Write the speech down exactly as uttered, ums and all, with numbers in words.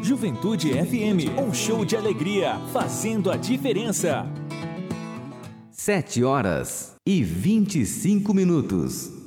Juventude F M, um show de alegria, fazendo a diferença. Sete horas e vinte e cinco minutos.